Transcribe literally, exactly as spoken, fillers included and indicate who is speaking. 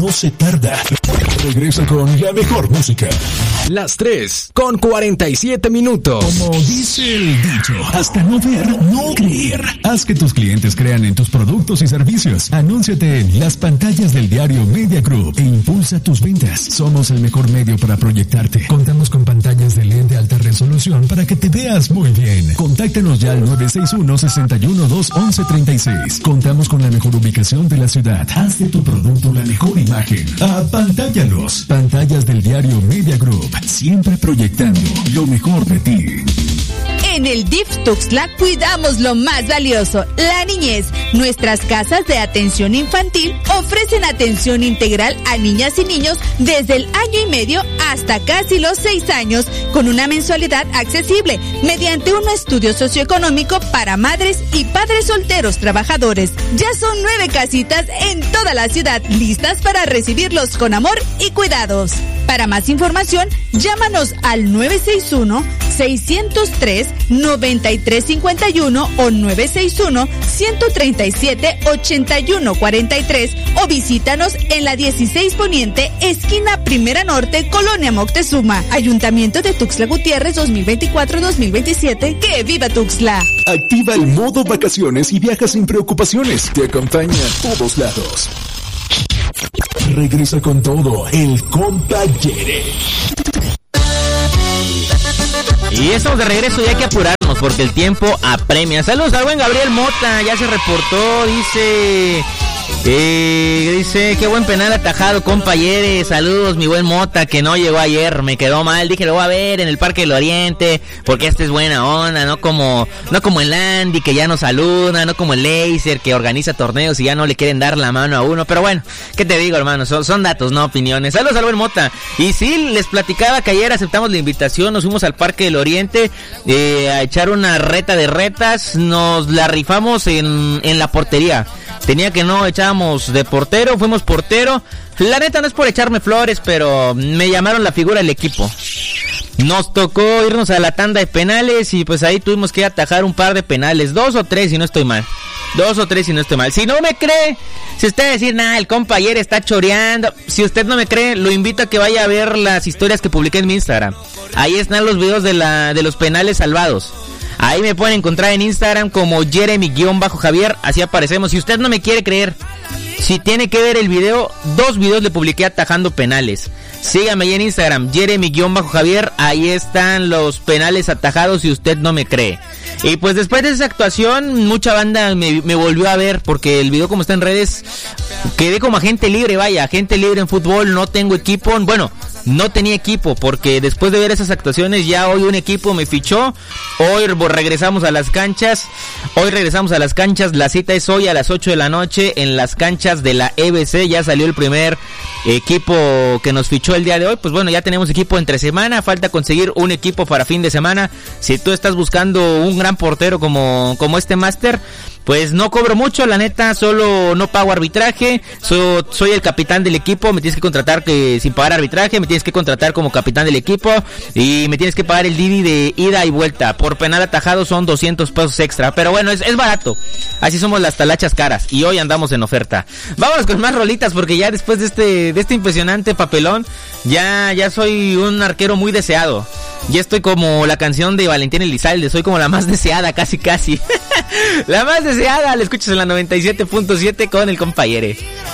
Speaker 1: no se tarda. Regresa con la mejor música.
Speaker 2: Las tres con cuarenta y siete minutos.
Speaker 1: Como dice el dicho, hasta no ver, no creer. Haz que tus clientes crean en tus productos y servicios. Anúnciate en las pantallas del diario Media Group e impulsa tus ventas. Somos el mejor medio para proyectarte. Contamos con pantallas de L E D de alta resolución para que te veas muy bien. Contáctanos ya al nueve seis uno, seis uno dos, once treinta y seis. Contamos con la mejor ubicación de la ciudad. Haz de tu producto la mejor imagen. Apantállalos. Pantallas del diario Media Group. Siempre proyectando lo mejor de ti.
Speaker 3: En el D I F Tuxtla cuidamos lo más valioso, la niñez. Nuestras casas de atención infantil ofrecen atención integral a niñas y niños desde el año y medio hasta casi los seis años, con una mensualidad accesible, mediante un estudio socioeconómico para madres y padres solteros trabajadores. Ya son nueve casitas en toda la ciudad, listas para recibirlos con amor y cuidados. Para más información, llámanos al nueve seis uno, seis cero tres, nueve tres cinco uno o nueve seis uno, uno tres siete, ocho uno cuatro tres o visítanos en la dieciséis Poniente, esquina Primera Norte, Colonia Moctezuma. Ayuntamiento de Tuxtla Gutiérrez dos mil veinticuatro dos mil veintisiete. ¡Que viva Tuxtla!
Speaker 1: Activa el modo vacaciones y viaja sin preocupaciones. Te acompaña a todos lados. Regresa con todo el compa Jere.
Speaker 4: Y estamos de regreso y hay que apurarnos porque el tiempo apremia. Saludos al buen Gabriel Mota, ya se reportó, dice... Eh, dice, qué buen penal atajado, compañere. Saludos, mi buen Mota, que no llegó ayer, me quedó mal. Dije, lo voy a ver en el Parque del Oriente, porque este es buena onda, no como no como el Andy, que ya no saluda, no como el Laser, que organiza torneos y ya no le quieren dar la mano a uno. Pero bueno, ¿qué te digo, hermano? Son, son datos, no opiniones. Saludos al buen Mota. Y sí, les platicaba que ayer aceptamos la invitación, nos fuimos al Parque del Oriente eh, a echar una reta de retas. Nos la rifamos en, en la portería. Tenía que no, echábamos de portero, fuimos portero. La neta no es por echarme flores, pero me llamaron la figura del equipo. Nos tocó irnos a la tanda de penales y pues ahí tuvimos que atajar un par de penales, dos o tres si no estoy mal. Dos o tres si no estoy mal. Si no me cree, si usted decir, nada, el compa ayer está choreando. Si usted no me cree, lo invito a que vaya a ver las historias que publiqué en mi Instagram. Ahí están los videos de la de los penales salvados. Ahí me pueden encontrar en Instagram como Jeremy-Javier, así aparecemos. Si usted no me quiere creer, si tiene que ver el video, dos videos le publiqué atajando penales. Sígame ahí en Instagram, Jeremy-Javier, ahí están los penales atajados si usted no me cree. Y pues después de esa actuación, mucha banda me, me volvió a ver, porque el video como está en redes, quedé como agente libre, vaya, agente libre en fútbol, no tengo equipo, bueno... No tenía equipo, porque después de ver esas actuaciones ya hoy un equipo me fichó. Hoy regresamos a las canchas. Hoy regresamos a las canchas. La cita es hoy a las ocho de la noche en las canchas de la E B C. Ya salió el primer equipo que nos fichó el día de hoy. Pues bueno, ya tenemos equipo entre semana. Falta conseguir un equipo para fin de semana. Si tú estás buscando un gran portero como, como este máster, pues no cobro mucho, la neta, solo no pago arbitraje, soy, soy el capitán del equipo, me tienes que contratar que sin pagar arbitraje, me tienes que contratar como capitán del equipo y me tienes que pagar el Didi de ida y vuelta. Por penal atajado son doscientos pesos extra, pero bueno, es, es barato, así somos las talachas caras y hoy andamos en oferta. Vámonos con más rolitas porque ya después de este de este impresionante papelón, ya, ya soy un arquero muy deseado. Ya estoy como la canción de Valentín Elizalde, soy como la más deseada, casi casi. La más deseada, la escuchas en la noventa y siete punto siete con el compañere.